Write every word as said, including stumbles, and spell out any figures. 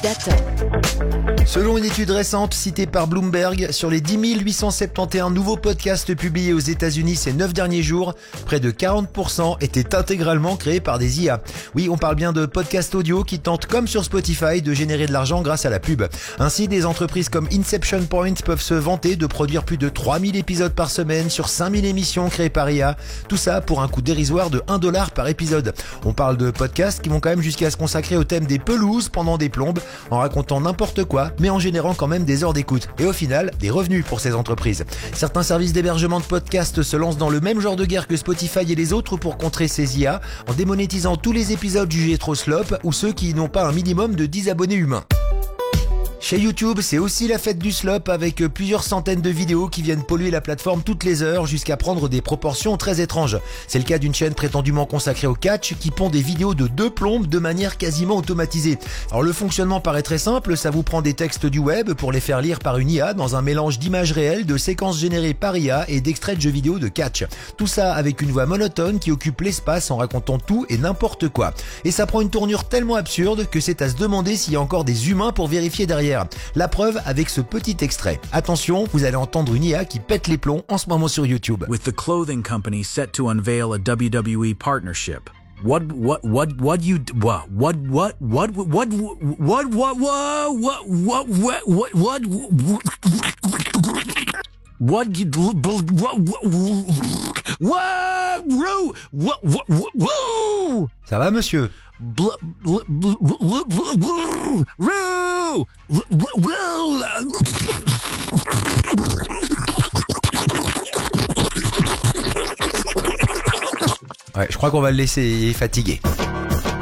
Data. Selon une étude récente citée par Bloomberg, sur les dix mille huit cent soixante et onze nouveaux podcasts publiés aux États-Unis ces neuf derniers jours, près de quarante pour cent étaient intégralement créés par des I A. Oui, on parle bien de podcasts audio qui tentent, comme sur Spotify, de générer de l'argent grâce à la pub. Ainsi, des entreprises comme Inception Point peuvent se vanter de produire plus de trois mille épisodes par semaine sur cinq mille émissions créées par I A. Tout ça pour un coût dérisoire de un dollar par épisode. On parle de podcasts qui vont quand même jusqu'à se consacrer au thème des pelouses pendant des plombes, en racontant n'importe quoi, mais en générant quand même des heures d'écoute. Et au final, des revenus pour ces entreprises. Certains services d'hébergement de podcasts se lancent dans le même genre de guerre que Spotify et les autres pour contrer ces I A, en démonétisant tous les épisodes jugés trop slop ou ceux qui n'ont pas un minimum de dix abonnés humains. Chez YouTube, c'est aussi la fête du slop avec plusieurs centaines de vidéos qui viennent polluer la plateforme toutes les heures jusqu'à prendre des proportions très étranges. C'est le cas d'une chaîne prétendument consacrée au catch qui pond des vidéos de deux plombes de manière quasiment automatisée. Alors le fonctionnement paraît très simple, ça vous prend des textes du web pour les faire lire par une I A dans un mélange d'images réelles, de séquences générées par I A et d'extraits de jeux vidéo de catch. Tout ça avec une voix monotone qui occupe l'espace en racontant tout et n'importe quoi. Et ça prend une tournure tellement absurde que c'est à se demander s'il y a encore des humains pour vérifier derrière. La preuve avec ce petit extrait. Attention, vous allez entendre une I A qui pète les plombs en ce moment sur YouTube. With the clothing company set to unveil a W W E partnership. What what what what you what what what what what what what what what what what what you what what Ça va, monsieur? Ouais, je crois qu'on va le laisser, il est fatigué.